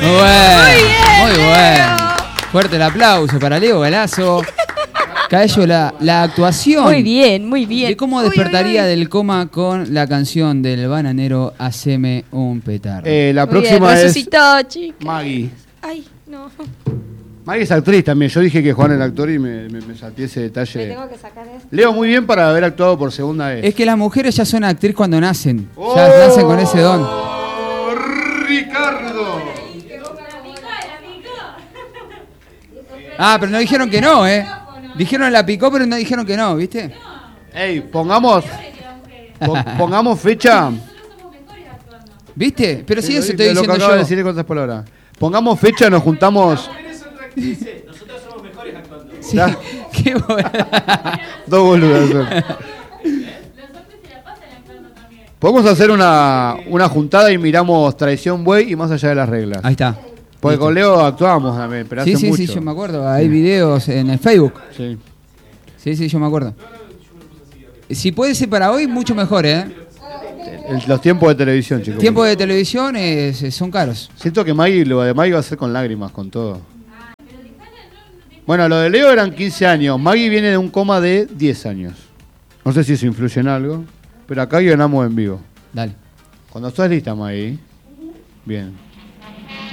Muy bueno. Fuerte el aplauso para Leo Galazo. Caello, la actuación. Muy bien, muy bien. ¿De cómo despertaría del coma con la canción del bananero Haceme un petardo? La Muy próxima bien, es resucitó, chica. Maggie. Ay, no. Maggie es actriz también. Yo dije que Juan era actor y me salté ese Me detalle. tengo que sacar esto. Leo muy bien para haber actuado por segunda vez. Es que las mujeres ya son actriz cuando nacen. Ya nacen con ese don. Ricardo. Ah, pero no dijeron que no, ¿eh? Dijeron la picó, pero no dijeron que no, ¿viste? Ey, pongamos fecha. ¿Viste? Pero si eso Lo estoy que diciendo acabo de yo. decir con otras palabras. Pongamos fecha, nos juntamos. Nosotros somos mejores actuando. Sí, qué bueno. Dos boludas. Podemos hacer una juntada y miramos Traición Buey y Más allá de las reglas. Ahí está. Porque Listo. con Leo actuábamos también, pero hace Sí, mucho. yo me acuerdo. Hay videos en el Facebook. Sí. Sí, yo me acuerdo. Si puede ser para hoy, mucho mejor, ¿eh? Los tiempos de televisión, chicos. Tiempos de televisión son caros. Siento que lo de Maggie va a ser con lágrimas, con todo. Bueno, lo de Leo eran 15 años. Maggie viene de un coma de 10 años. No sé si eso influye en algo, pero acá ganamos en vivo. Dale. Cuando estás lista, Maggie. Bien.